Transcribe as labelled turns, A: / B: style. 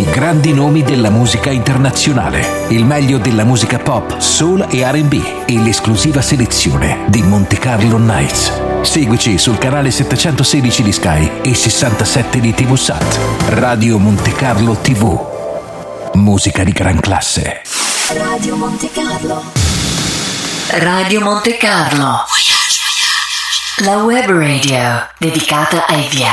A: più grandi nomi della musica internazionale, il meglio della musica pop, soul e R&B e l'esclusiva selezione di Monte Carlo Nights. Seguici sul canale 716 di Sky e 67 di TV Sat. Radio Monte Carlo TV. Musica di gran classe.
B: Radio Monte Carlo.
C: Radio Monte Carlo. La web radio dedicata ai viaggi